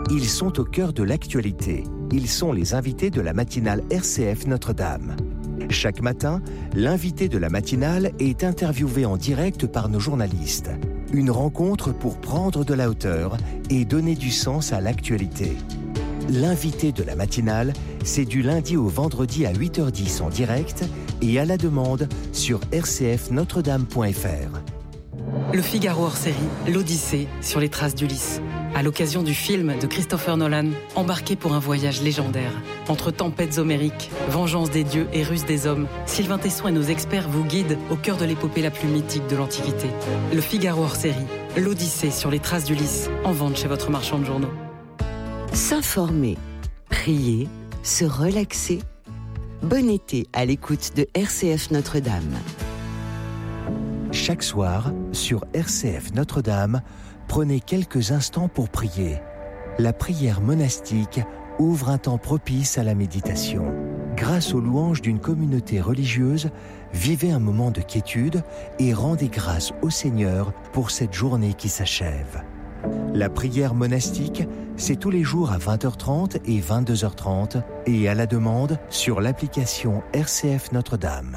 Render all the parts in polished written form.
Ils sont au cœur de l'actualité. Ils sont les invités de la matinale RCF Notre-Dame. Chaque matin, l'invité de la matinale est interviewé en direct par nos journalistes. Une rencontre pour prendre de la hauteur et donner du sens à l'actualité. L'invité de la matinale, c'est du lundi au vendredi à 8h10 en direct et à la demande sur rcfnotredame.fr. Le Figaro hors série, l'Odyssée sur les traces d'Ulysse. À l'occasion du film de Christopher Nolan, embarqué pour un voyage légendaire. Entre tempêtes homériques, vengeance des dieux et ruse des hommes, Sylvain Tesson et nos experts vous guident au cœur de l'épopée la plus mythique de l'Antiquité. Le Figaro hors série, l'Odyssée sur les traces d'Ulysse, en vente chez votre marchand de journaux. S'informer, prier, se relaxer. Bon été à l'écoute de RCF Notre-Dame. Chaque soir, sur RCF Notre-Dame, prenez quelques instants pour prier. La prière monastique ouvre un temps propice à la méditation. Grâce aux louanges d'une communauté religieuse, vivez un moment de quiétude et rendez grâce au Seigneur pour cette journée qui s'achève. La prière monastique, c'est tous les jours à 20h30 et 22h30 et à la demande sur l'application RCF Notre-Dame.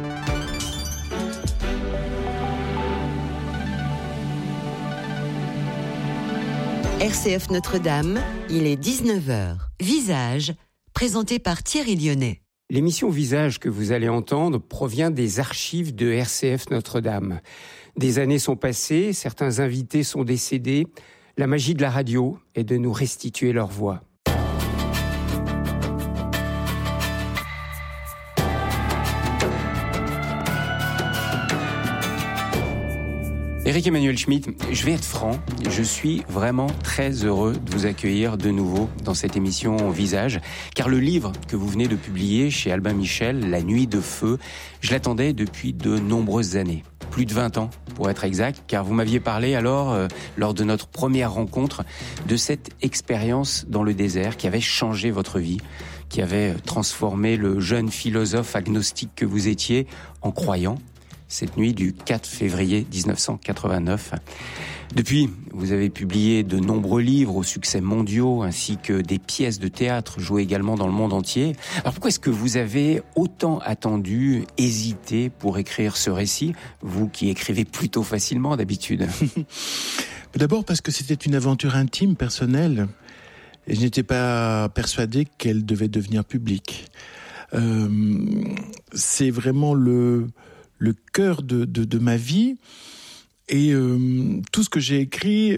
RCF Notre-Dame, il est 19h. Visage, présenté par Thierry Lyonnais. L'émission Visage que vous allez entendre provient des archives de RCF Notre-Dame. Des années sont passées, certains invités sont décédés. La magie de la radio est de nous restituer leur voix. Éric Emmanuel Schmitt, je vais être franc, je suis vraiment très heureux de vous accueillir de nouveau dans cette émission Visage, car le livre que vous venez de publier chez Albin Michel, La Nuit de Feu, je l'attendais depuis de nombreuses années. Plus de 20 ans, pour être exact, car vous m'aviez parlé alors, lors de notre première rencontre, de cette expérience dans le désert qui avait changé votre vie, qui avait transformé le jeune philosophe agnostique que vous étiez en croyant, cette nuit du 4 février 1989. Depuis, vous avez publié de nombreux livres aux succès mondiaux, ainsi que des pièces de théâtre jouées également dans le monde entier. Alors pourquoi est-ce que vous avez autant attendu, hésité pour écrire ce récit, vous qui écrivez plutôt facilement d'habitude? D'abord parce que c'était une aventure intime, personnelle, et je n'étais pas persuadé qu'elle devait devenir publique. C'est vraiment le cœur de ma vie, et tout ce que j'ai écrit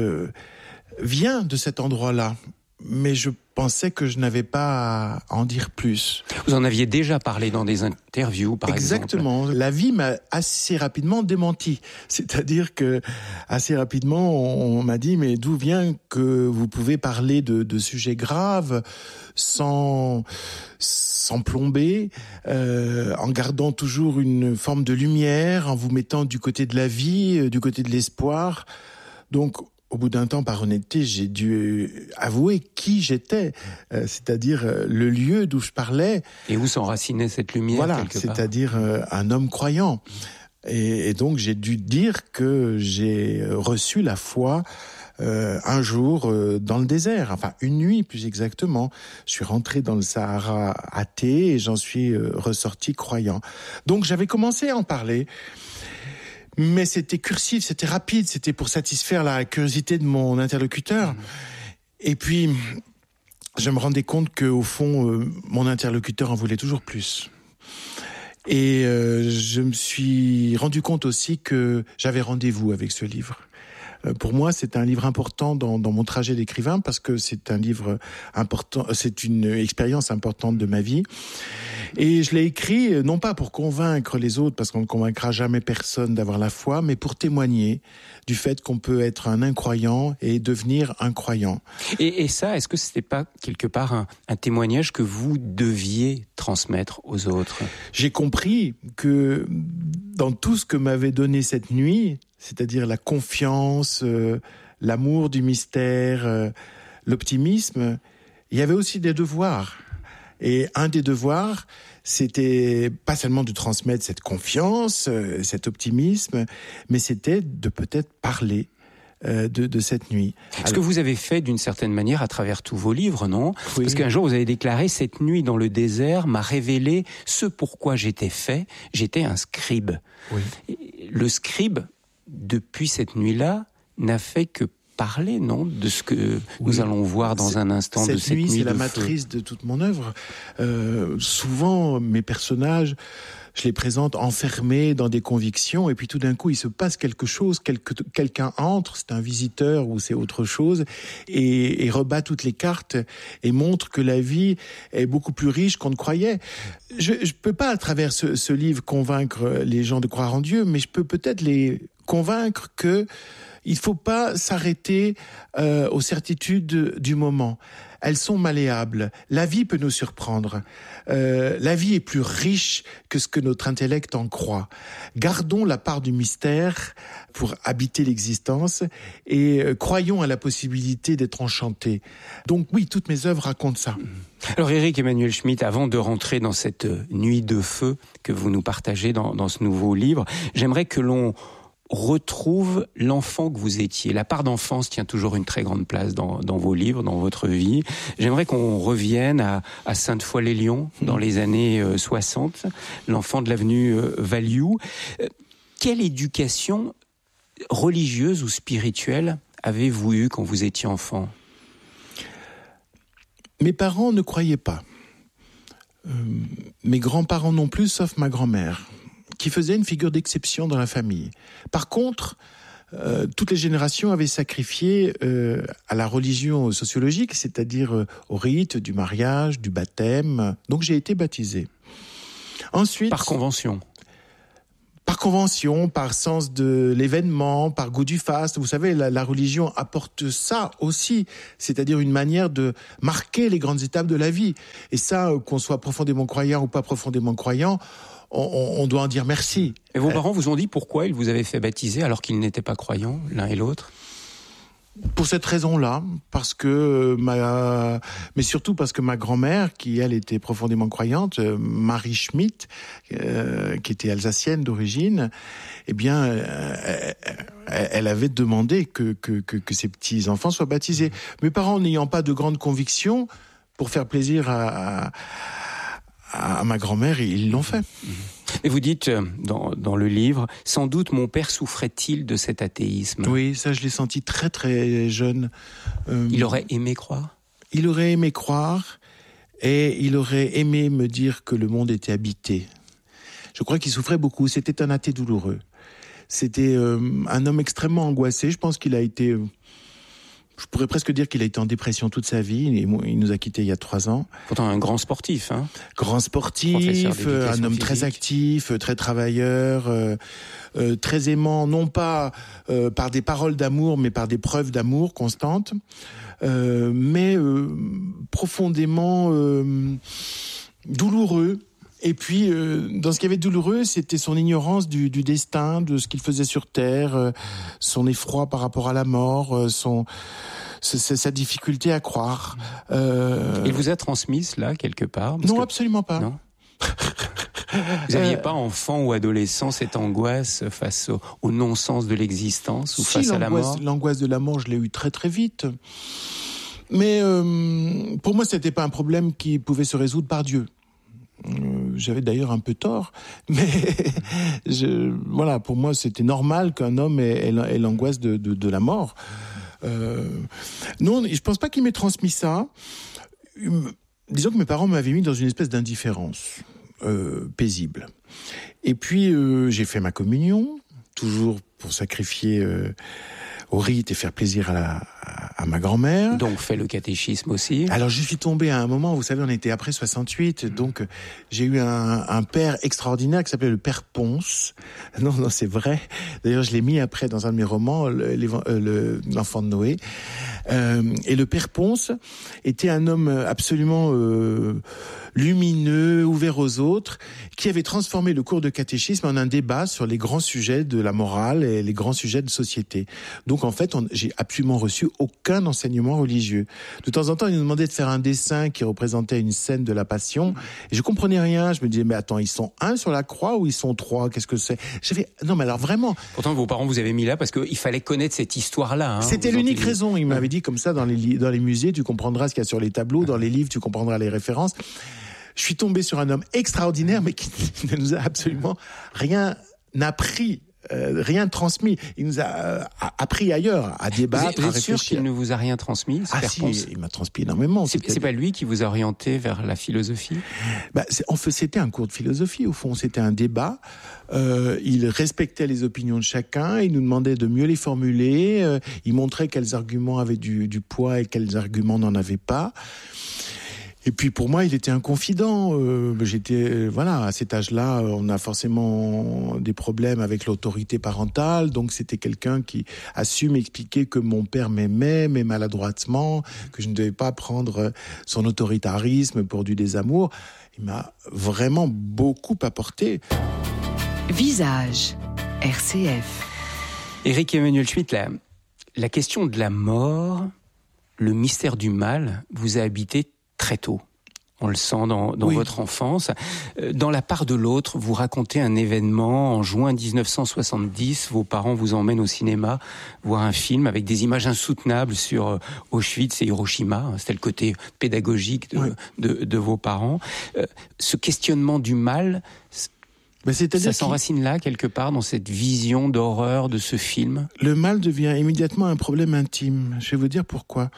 vient de cet endroit-là. Mais je pensais que je n'avais pas à en dire plus. Vous en aviez déjà parlé dans des interviews, par exemple. Exactement. La vie m'a assez rapidement démenti. C'est-à-dire que assez rapidement, on m'a dit, mais d'où vient que vous pouvez parler de sujets graves sans plomber, en gardant toujours une forme de lumière, en vous mettant du côté de la vie, du côté de l'espoir. Donc, au bout d'un temps, par honnêteté, j'ai dû avouer qui j'étais, c'est-à-dire le lieu d'où je parlais. Et où s'enracinait cette lumière, voilà, quelque part. C'est-à-dire un homme croyant. Et donc, j'ai dû dire que j'ai reçu la foi un jour dans le désert, enfin une nuit plus exactement. Je suis rentré dans le Sahara athée et j'en suis ressorti croyant. Donc, j'avais commencé à en parler. Mais c'était cursif, c'était rapide, c'était pour satisfaire la curiosité de mon interlocuteur. Et puis, je me rendais compte qu'au fond, mon interlocuteur en voulait toujours plus. Et je me suis rendu compte aussi que j'avais rendez-vous avec ce livre. Pour moi, c'est un livre important dans mon trajet d'écrivain parce que c'est un livre important, c'est une expérience importante de ma vie. Et je l'ai écrit non pas pour convaincre les autres, parce qu'on ne convaincra jamais personne d'avoir la foi, mais pour témoigner du fait qu'on peut être un incroyant et devenir un croyant. Et ça, est-ce que c'était pas quelque part un témoignage que vous deviez transmettre aux autres? J'ai compris que dans tout ce que m'avait donné cette nuit, c'est-à-dire la confiance, l'amour du mystère, l'optimisme, il y avait aussi des devoirs. Et un des devoirs, c'était pas seulement de transmettre cette confiance, cet optimisme, mais c'était de peut-être parler de cette nuit. Ce que vous avez fait d'une certaine manière à travers tous vos livres, non ? Oui. Parce qu'un jour vous avez déclaré « Cette nuit dans le désert m'a révélé ce pourquoi j'étais fait, j'étais un scribe ». Oui. Le scribe, depuis cette nuit-là, n'a fait que parler, non, de ce que nous allons voir dans un instant de cette nuit c'est de la feu. matrice de toute mon œuvre. Souvent, mes personnages, je les présente enfermés dans des convictions, et puis tout d'un coup, il se passe quelque chose, quelqu'un entre, c'est un visiteur ou c'est autre chose, et rebat toutes les cartes et montre que la vie est beaucoup plus riche qu'on ne croyait. Je peux pas, à travers ce livre, convaincre les gens de croire en Dieu, mais je peux peut-être les convaincre que il faut pas s'arrêter aux certitudes du moment. Elles sont malléables. La vie peut nous surprendre. La vie est plus riche que ce que notre intellect en croit. Gardons la part du mystère pour habiter l'existence et croyons à la possibilité d'être enchantés. Donc oui, toutes mes œuvres racontent ça. Alors Éric Emmanuel Schmitt, avant de rentrer dans cette nuit de feu que vous nous partagez dans ce nouveau livre, j'aimerais que l'on retrouve l'enfant que vous étiez. La part d'enfance tient toujours une très grande place dans vos livres, dans votre vie. J'aimerais qu'on revienne à Sainte-Foy-les-Lyons, dans les années 60, l'enfant de l'avenue Value. Quelle éducation religieuse ou spirituelle avez-vous eue quand vous étiez enfant ? Mes parents ne croyaient pas. Mes grands-parents non plus, sauf ma grand-mère, qui faisait une figure d'exception dans la famille. Par contre, toutes les générations avaient sacrifié à la religion sociologique, c'est-à-dire au rite du mariage, du baptême. Donc j'ai été baptisé. Ensuite, par convention. Par convention, par sens de l'événement, par goût du faste. Vous savez, la religion apporte ça aussi, c'est-à-dire une manière de marquer les grandes étapes de la vie. Et ça, qu'on soit profondément croyant ou pas profondément croyant, on doit en dire merci. Et vos parents vous ont dit pourquoi ils vous avaient fait baptiser alors qu'ils n'étaient pas croyants, l'un et l'autre ? Pour cette raison-là, parce que mais surtout parce que ma grand-mère, qui elle était profondément croyante, Marie Schmitt, qui était alsacienne d'origine, eh bien, elle avait demandé que ses petits enfants soient baptisés. Mes parents n'ayant pas de grandes convictions, pour faire plaisir à ma grand-mère, ils l'ont fait. Et vous dites dans le livre, sans doute mon père souffrait-il de cet athéisme ? Oui, ça je l'ai senti très très jeune. Il aurait aimé croire ? Il aurait aimé croire et il aurait aimé me dire que le monde était habité. Je crois qu'il souffrait beaucoup, c'était un athée douloureux. C'était un homme extrêmement angoissé, je pense qu'il a été... Je pourrais presque dire qu'il a été en dépression toute sa vie. Il nous a quittés il y a 3 ans. Pourtant un grand sportif, hein ? Grand sportif, un homme très actif, très travailleur, très aimant, non pas par des paroles d'amour, mais par des preuves d'amour constantes, mais profondément douloureux. Et puis, dans ce qui avait de douloureux, c'était son ignorance du destin, de ce qu'il faisait sur Terre, son effroi par rapport à la mort, sa difficulté à croire. Il vous a transmis cela quelque part ? Non, absolument pas. Non. Vous n'aviez pas, enfant ou adolescent, cette angoisse face au non-sens de l'existence ou face à la mort ? L'angoisse de la mort, je l'ai eue très très vite. Mais pour moi, c'était pas un problème qui pouvait se résoudre par Dieu. J'avais d'ailleurs un peu tort, mais voilà, pour moi c'était normal qu'un homme ait l'angoisse de la mort. Non, je pense pas qu'il m'ait transmis ça. Disons que mes parents m'avaient mis dans une espèce d'indifférence paisible. Et puis j'ai fait ma communion, toujours pour sacrifier au rite et faire plaisir à ma grand-mère. Donc fait le catéchisme aussi. Alors je suis tombé à un moment, vous savez, on était après 68, donc j'ai eu un père extraordinaire qui s'appelait le père Ponce. Non, c'est vrai. D'ailleurs, je l'ai mis après dans un de mes romans, l'enfant de Noé. Et le père Ponce était un homme absolument lumineux, ouvert aux autres, qui avait transformé le cours de catéchisme en un débat sur les grands sujets de la morale et les grands sujets de société. Donc en fait, j'ai absolument reçu aucun enseignement religieux. De temps en temps, ils nous demandaient de faire un dessin qui représentait une scène de la Passion. Et je comprenais rien. Je me disais, mais attends, ils sont 1 sur la croix ou ils sont 3? Qu'est-ce que c'est? Non, mais alors vraiment. Pourtant, vos parents vous avaient mis là parce qu'il fallait connaître cette histoire-là. Hein, c'était l'unique raison. Ils m'avaient dit comme ça, dans les musées, tu comprendras ce qu'il y a sur les tableaux. Dans les livres, tu comprendras les références. Je suis tombé sur un homme extraordinaire, mais qui ne nous a absolument rien appris. Rien transmis. Il nous a appris ailleurs à débattre, vous à êtes sûr réfléchir. qu'il ne vous a rien transmis? Si, il m'a transmis énormément. C'est pas lui qui vous a orienté vers la philosophie? C'était un cours de philosophie, au fond. C'était un débat. Il respectait les opinions de chacun. Il nous demandait de mieux les formuler. Il montrait quels arguments avaient du poids et quels arguments n'en avaient pas. Et puis pour moi, il était un confident. À cet âge-là, on a forcément des problèmes avec l'autorité parentale. Donc c'était quelqu'un qui a su m'expliquer que mon père m'aimait, mais maladroitement, que je ne devais pas prendre son autoritarisme pour du désamour. Il m'a vraiment beaucoup apporté. Visage, RCF. Éric Emmanuel Schmitt, la question de la mort, le mystère du mal, vous a habité très tôt. On le sent dans votre enfance. Dans La part de l'autre, vous racontez un événement en juin 1970. Vos parents vous emmènent au cinéma voir un film avec des images insoutenables sur Auschwitz et Hiroshima. C'était le côté pédagogique de vos parents. Ce questionnement du mal, ça s'enracine là, quelque part, dans cette vision d'horreur de ce film? Le mal devient immédiatement un problème intime. Je vais vous dire pourquoi.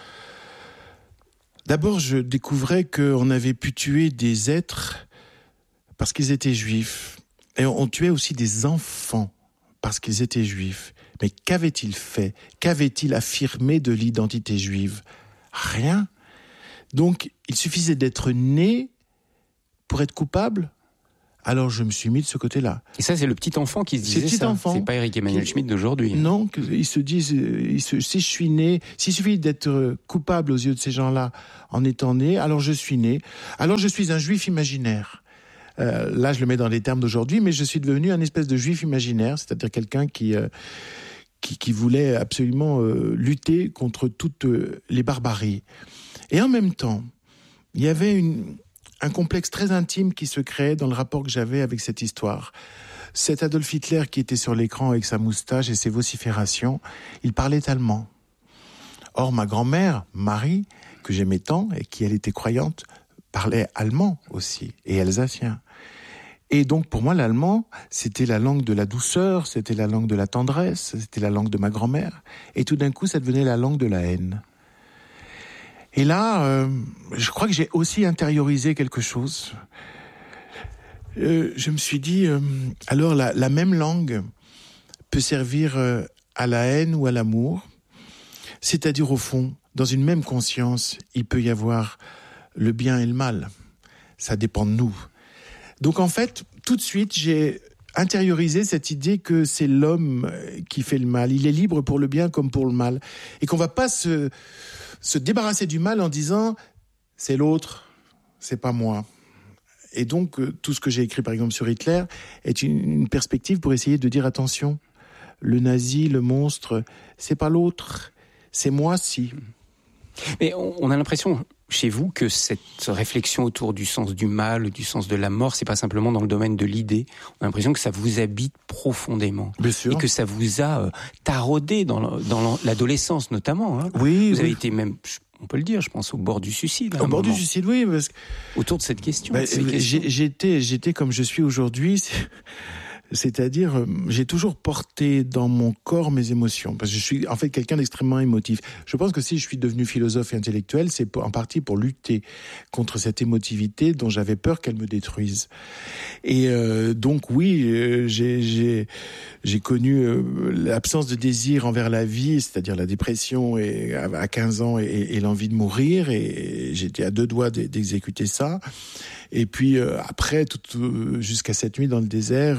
D'abord, je découvrais qu'on avait pu tuer des êtres parce qu'ils étaient juifs. Et on tuait aussi des enfants parce qu'ils étaient juifs. Mais qu'avait-il fait? Qu'avait-il affirmé de l'identité juive? Rien. Donc, il suffisait d'être né pour être coupable. Alors je me suis mis de ce côté-là. Et ça, c'est le petit enfant qui se disait ça. C'est pas Éric Emmanuel Schmitt d'aujourd'hui. Non, ils se disent, si je suis né, s'il suffit d'être coupable aux yeux de ces gens-là en étant né, alors je suis né. Alors je suis un juif imaginaire. Là, je le mets dans les termes d'aujourd'hui, mais je suis devenu un espèce de juif imaginaire, c'est-à-dire quelqu'un qui voulait absolument lutter contre toutes les barbaries. Et en même temps, il y avait un complexe très intime qui se créait dans le rapport que j'avais avec cette histoire. Cet Adolf Hitler qui était sur l'écran avec sa moustache et ses vociférations, il parlait allemand. Or, ma grand-mère, Marie, que j'aimais tant et qui, elle, était croyante, parlait allemand aussi, et alsacien. Et donc, pour moi, l'allemand, c'était la langue de la douceur, c'était la langue de la tendresse, c'était la langue de ma grand-mère. Et tout d'un coup, ça devenait la langue de la haine. Et là, je crois que j'ai aussi intériorisé quelque chose. Je me suis dit, alors la même langue peut servir à la haine ou à l'amour. C'est-à-dire, au fond, dans une même conscience, il peut y avoir le bien et le mal. Ça dépend de nous. Donc en fait, tout de suite, j'ai intériorisé cette idée que c'est l'homme qui fait le mal. Il est libre pour le bien comme pour le mal. Et qu'on ne va pas se débarrasser du mal en disant « c'est l'autre, c'est pas moi ». Et donc, tout ce que j'ai écrit, par exemple, sur Hitler, est une perspective pour essayer de dire « attention, le nazi, le monstre, c'est pas l'autre, c'est moi, si ». Mais on a l'impression, chez vous, que cette réflexion autour du sens du mal, du sens de la mort, c'est pas simplement dans le domaine de l'idée. On a l'impression que ça vous habite profondément. Bien sûr. Et que ça vous a taraudé dans l'adolescence, notamment. Hein. Oui. Vous avez été même, on peut le dire, je pense, au bord du suicide. Au bord du suicide, oui. Parce que autour de cette question. J'étais comme je suis aujourd'hui. C'est-à-dire, j'ai toujours porté dans mon corps mes émotions, parce que je suis en fait quelqu'un d'extrêmement émotif. Je pense que si je suis devenu philosophe et intellectuel, c'est en partie pour lutter contre cette émotivité dont j'avais peur qu'elle me détruise. Et donc oui, j'ai connu l'absence de désir envers la vie, c'est-à-dire la dépression et, à 15 ans et l'envie de mourir, et j'étais à deux doigts d'exécuter ça. Et puis après, jusqu'à cette nuit dans le désert,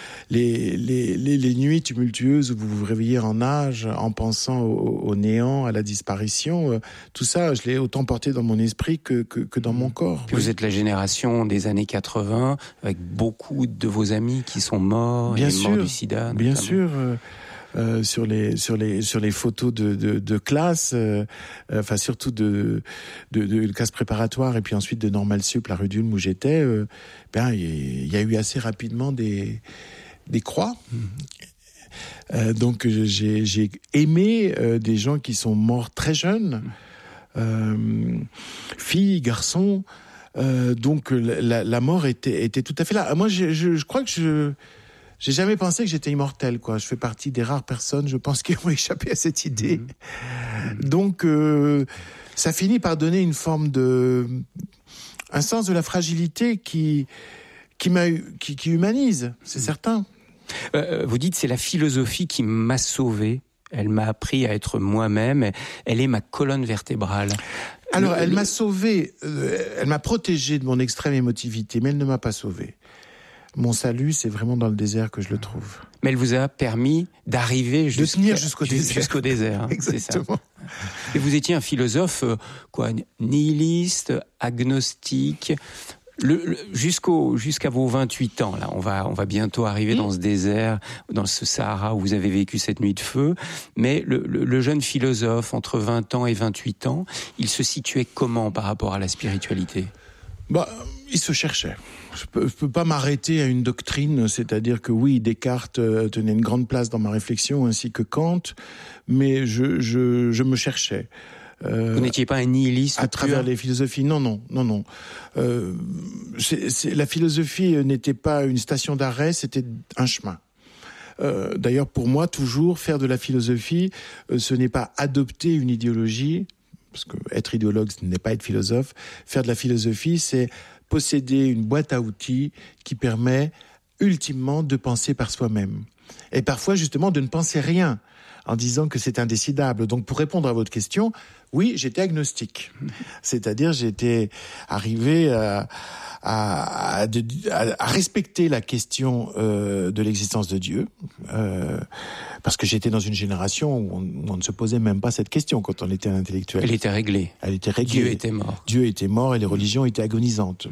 les nuits tumultueuses où vous vous réveillez en nage, en pensant au néant, à la disparition, tout ça, je l'ai autant porté dans mon esprit que dans mon corps. Vous êtes la génération des années 80, avec beaucoup de vos amis qui sont morts, morts du sida. Bien sûr. sur les photos de classe, enfin surtout de classe préparatoire et puis ensuite de Normal Sup, la rue d'Ulm où j'étais. Il y a eu assez rapidement des croix. Donc j'ai aimé des gens qui sont morts très jeunes, filles, garçons. Donc la mort était tout à fait là. Moi, je crois que j'ai jamais pensé que j'étais immortel, quoi. Je fais partie des rares personnes, je pense, qui ont échappé à cette idée. Donc ça finit par donner une forme un sens de la fragilité qui humanise, c'est certain. Vous dites, c'est la philosophie qui m'a sauvé. Elle m'a appris à être moi-même. Elle est ma colonne vertébrale. Alors, elle m'a sauvé, elle m'a protégé de mon extrême émotivité, mais elle ne m'a pas sauvé. Mon salut, c'est vraiment dans le désert que je le trouve. Mais elle vous a permis d'arriver jusqu'au désert. Exactement. C'est ça. Et vous étiez un philosophe, nihiliste, agnostique. Jusqu'à vos 28 ans, là, on va bientôt arriver dans ce désert, dans ce Sahara où vous avez vécu cette nuit de feu. Mais le jeune philosophe, entre 20 ans et 28 ans, il se situait comment par rapport à la spiritualité ? Il se cherchait. Je peux pas m'arrêter à une doctrine, c'est-à-dire que oui, Descartes tenait une grande place dans ma réflexion, ainsi que Kant, mais je me cherchais. Vous n'étiez pas un nihiliste à travers les philosophies. Non. La philosophie n'était pas une station d'arrêt, c'était un chemin. D'ailleurs, pour moi, toujours, faire de la philosophie, ce n'est pas adopter une idéologie, parce que être idéologue, ce n'est pas être philosophe. Faire de la philosophie, c'est posséder une boîte à outils qui permet, ultimement, de penser par soi-même. Et parfois, justement, de ne penser rien, en disant que c'est indécidable. Donc, pour répondre à votre question, oui, j'étais agnostique. C'est-à-dire, j'étais arrivé à respecter la question de l'existence de Dieu, parce que j'étais dans une génération où on ne se posait même pas cette question quand on était un intellectuel. Elle était réglée. Elle était réglée. Dieu était mort. Dieu était mort et les religions étaient agonisantes.